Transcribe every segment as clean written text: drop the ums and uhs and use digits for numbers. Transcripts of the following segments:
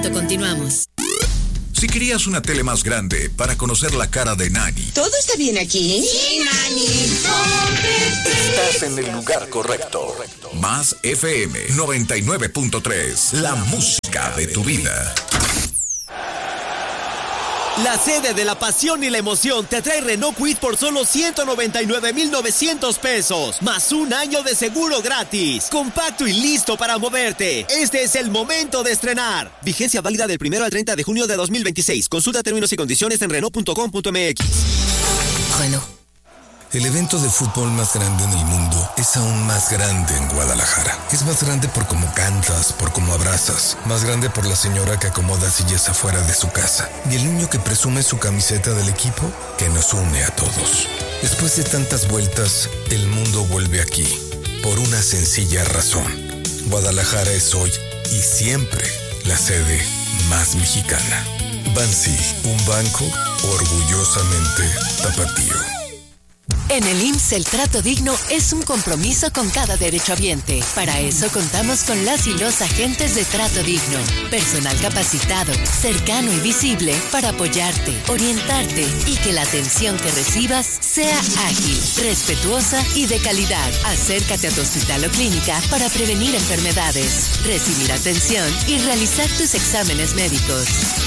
Continuamos. Si querías una tele más grande para conocer la cara de Nani. ¿Todo está bien aquí? Sí, Nani. Estás en el lugar correcto. Más FM 99.3. La música de tu vida. La sede de la pasión y la emoción te trae Renault Kwid por solo 199,900 pesos, más un año de seguro gratis. Compacto y listo para moverte. Este es el momento de estrenar. Vigencia válida del 1 al 30 de junio de 2026. Consulta términos y condiciones en Renault.com.mx. Renault. El evento de fútbol más grande en el mundo es aún más grande en Guadalajara. Es más grande por cómo cantas, por cómo abrazas. Más grande por la señora que acomoda sillas afuera de su casa. Y el niño que presume su camiseta del equipo que nos une a todos. Después de tantas vueltas, el mundo vuelve aquí. Por una sencilla razón. Guadalajara es hoy y siempre la sede más mexicana. Bansi, un banco orgullosamente tapatío. En el IMSS el trato digno es un compromiso con cada derechohabiente. Para eso contamos con las y los agentes de trato digno. Personal capacitado, cercano y visible para apoyarte, orientarte y que la atención que recibas sea ágil, respetuosa y de calidad. Acércate a tu hospital o clínica para prevenir enfermedades, recibir atención y realizar tus exámenes médicos.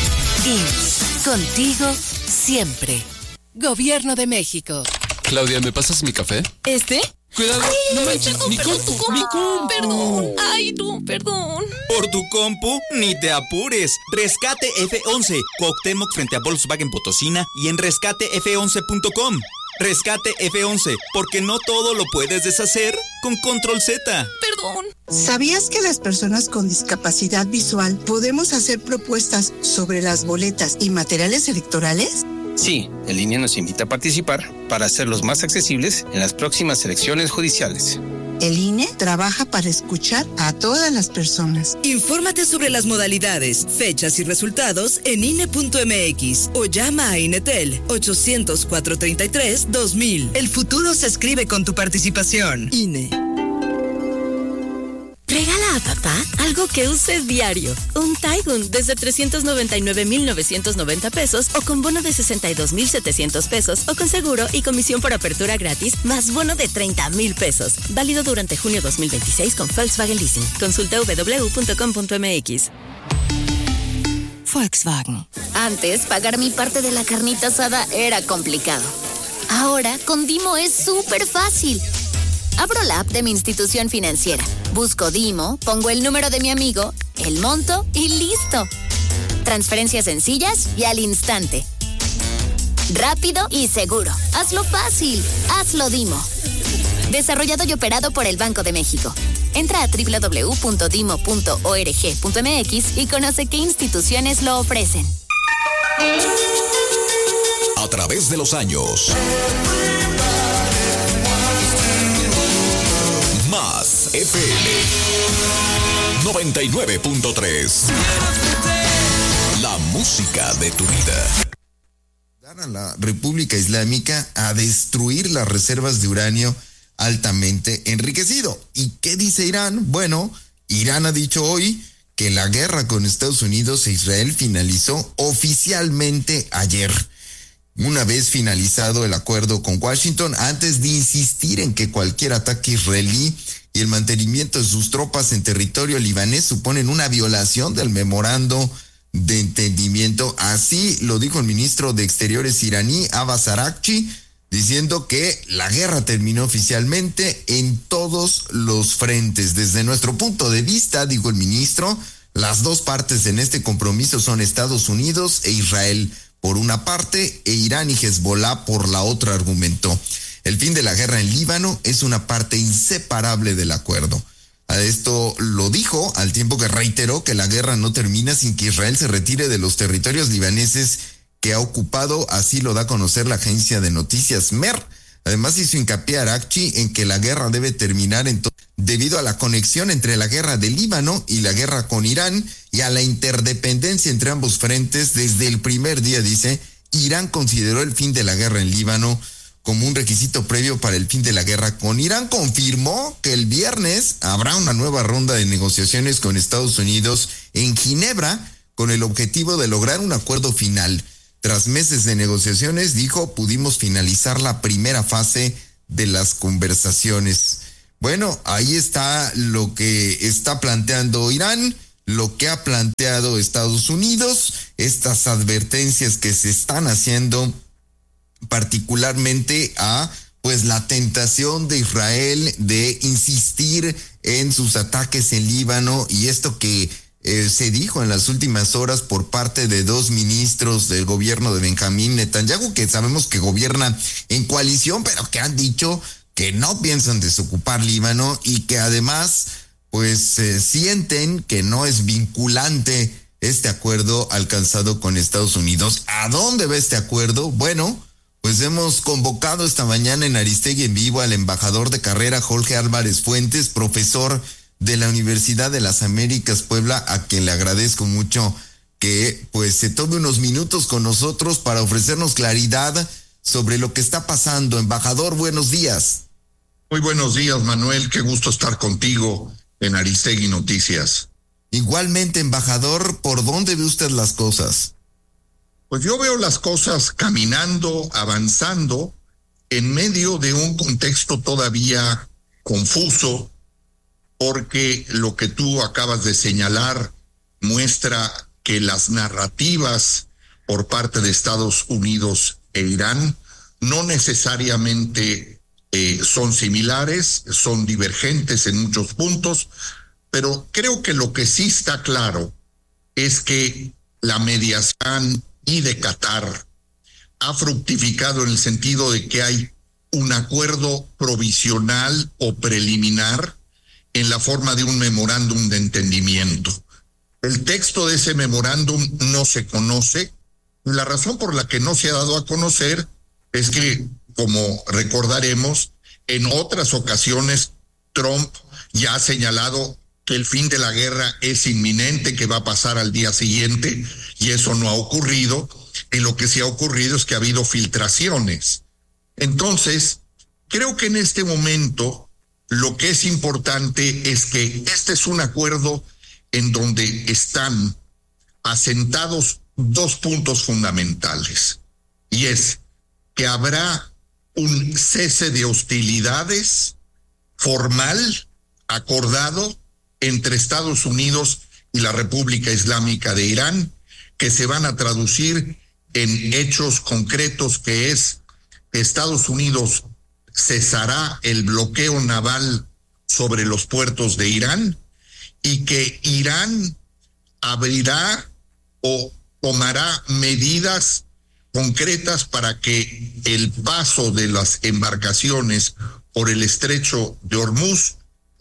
IMSS, contigo siempre. Gobierno de México. Claudia, ¿me pasas mi café? Cuidado, ay, no manches, mi compu. Perdón. Ay, no, perdón. Por tu compu, ni te apures. Rescate F11, Cuauhtémoc frente a Volkswagen Potosina y en rescatef11.com. Rescate F11, porque no todo lo puedes deshacer con Control Z. Perdón. ¿Sabías que las personas con discapacidad visual podemos hacer propuestas sobre las boletas y materiales electorales? Sí, el INE nos invita a participar para hacerlos más accesibles en las próximas elecciones judiciales. El INE trabaja para escuchar a todas las personas. Infórmate sobre las modalidades, fechas y resultados en INE.mx o llama a INETEL 800-433-2000. El futuro se escribe con tu participación. INE. Regala a papá algo que uses diario. Un Taigun desde 399,990 pesos o con bono de 62,700 pesos o con seguro y comisión por apertura gratis más bono de 30,000 pesos. Válido durante junio 2026 con Volkswagen Leasing. Consulta www.com.mx. Volkswagen. Antes, pagar mi parte de la carnita asada era complicado. Ahora, con Dimo es súper fácil. Abro la app de mi institución financiera, busco Dimo, pongo el número de mi amigo, el monto y listo. Transferencias sencillas y al instante. Rápido y seguro. Hazlo fácil. Hazlo Dimo. Desarrollado y operado por el Banco de México. Entra a www.dimo.org.mx y conoce qué instituciones lo ofrecen. A través de los años. Más FM 99.3. La música de tu vida. A la República Islámica a destruir las reservas de uranio altamente enriquecido. ¿Y qué dice Irán? Bueno, Irán ha dicho hoy que la guerra con Estados Unidos e Israel finalizó oficialmente ayer. Una vez finalizado el acuerdo con Washington, antes de insistir en que cualquier ataque israelí y el mantenimiento de sus tropas en territorio libanés suponen una violación del memorando de entendimiento. Así lo dijo el ministro de Exteriores iraní, Abbas Araghchi, diciendo que la guerra terminó oficialmente en todos los frentes. Desde nuestro punto de vista, dijo el ministro, las dos partes en este compromiso son Estados Unidos e Israel por una parte e Irán y Hezbollah por la otra, argumentó. El fin de la guerra en Líbano es una parte inseparable del acuerdo. A esto lo dijo al tiempo que reiteró que la guerra no termina sin que Israel se retire de los territorios libaneses que ha ocupado, así lo da a conocer la agencia de noticias MER. Además hizo hincapié Araghchi en que la guerra debe terminar debido a la conexión entre la guerra de Líbano y la guerra con Irán y a la interdependencia entre ambos frentes. Desde el primer día, dice, Irán consideró el fin de la guerra en Líbano como un requisito previo para el fin de la guerra con Irán. Confirmó que el viernes habrá una nueva ronda de negociaciones con Estados Unidos en Ginebra, con el objetivo de lograr un acuerdo final. Tras meses de negociaciones, dijo, pudimos finalizar la primera fase de las conversaciones. Bueno, ahí está lo que está planteando Irán, lo que ha planteado Estados Unidos, estas advertencias que se están haciendo particularmente a pues la tentación de Israel de insistir en sus ataques en Líbano, y esto que se dijo en las últimas horas por parte de 2 ministros del gobierno de Benjamín Netanyahu, que sabemos que gobiernan en coalición, pero que han dicho que no piensan desocupar Líbano y que además pues sienten que no es vinculante este acuerdo alcanzado con Estados Unidos. ¿A dónde va este acuerdo? Bueno, pues hemos convocado esta mañana en Aristegui en vivo al embajador de carrera Jorge Álvarez Fuentes, profesor de la Universidad de las Américas Puebla, a quien le agradezco mucho que pues se tome unos minutos con nosotros para ofrecernos claridad sobre lo que está pasando. Embajador, buenos días. Muy buenos días, Manuel, qué gusto estar contigo en Aristegui Noticias. Igualmente, embajador, ¿por dónde ve usted las cosas? Pues yo veo las cosas caminando, avanzando, en medio de un contexto todavía confuso, porque lo que tú acabas de señalar muestra que las narrativas por parte de Estados Unidos e Irán no necesariamente son similares, son divergentes en muchos puntos, pero creo que lo que sí está claro es que la mediación y de Qatar ha fructificado en el sentido de que hay un acuerdo provisional o preliminar en la forma de un memorándum de entendimiento. El texto de ese memorándum no se conoce. La razón por la que no se ha dado a conocer es que, como recordaremos, en otras ocasiones Trump ya ha señalado que el fin de la guerra es inminente, que va a pasar al día siguiente, y eso no ha ocurrido. Y lo que sí ha ocurrido es que ha habido filtraciones. Entonces, creo que en este momento lo que es importante es que este es un acuerdo en donde están asentados 2 puntos fundamentales, y es que habrá un cese de hostilidades formal, acordado entre Estados Unidos y la República Islámica de Irán, que se van a traducir en hechos concretos, que es que Estados Unidos cesará el bloqueo naval sobre los puertos de Irán y que Irán abrirá o tomará medidas concretas para que el paso de las embarcaciones por el estrecho de Hormuz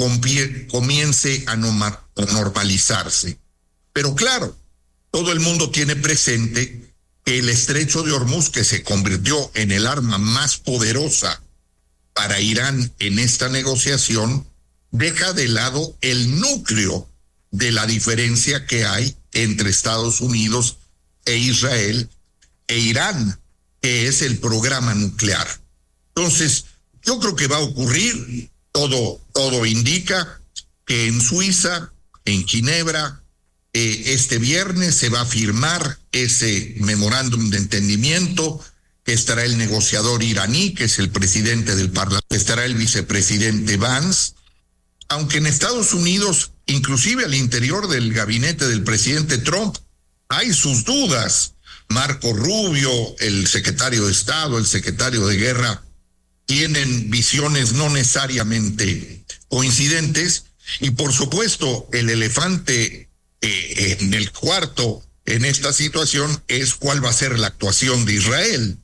comience a normalizarse. Pero claro, todo el mundo tiene presente que el estrecho de Hormuz, que se convirtió en el arma más poderosa para Irán en esta negociación, deja de lado el núcleo de la diferencia que hay entre Estados Unidos e Israel e Irán, que es el programa nuclear. Entonces, yo creo que va a ocurrir, todo indica que en Suiza, en Ginebra, este viernes se va a firmar ese memorándum de entendimiento, que estará el negociador iraní, que es el presidente del Parlamento, estará el vicepresidente Vance, aunque en Estados Unidos, inclusive al interior del gabinete del presidente Trump, hay sus dudas. Marco Rubio, el secretario de Estado, el secretario de Guerra, tienen visiones no necesariamente coincidentes, y por supuesto el elefante en el cuarto en esta situación es cuál va a ser la actuación de Israel.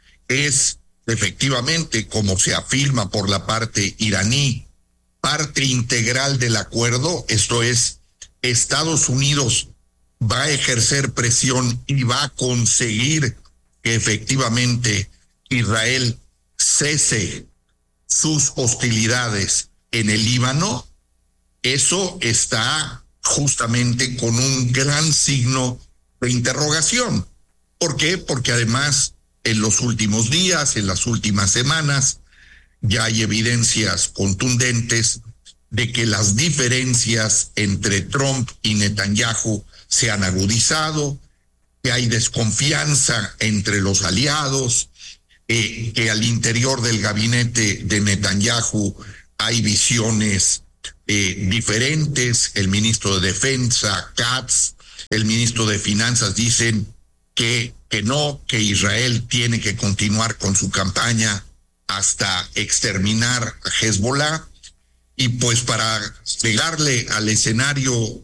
Es efectivamente, como se afirma por la parte iraní, parte integral del acuerdo, esto es, Estados Unidos va a ejercer presión y va a conseguir que efectivamente Israel cese sus hostilidades en el Líbano. Eso está justamente con un gran signo de interrogación. ¿Por qué? Porque además en los últimos días, en las últimas semanas, ya hay evidencias contundentes de que las diferencias entre Trump y Netanyahu se han agudizado, que hay desconfianza entre los aliados, que al interior del gabinete de Netanyahu hay visiones diferentes. El ministro de Defensa, Katz, el ministro de Finanzas dicen que no, que Israel tiene que continuar con su campaña hasta exterminar a Hezbollah. Y pues para pegarle al escenario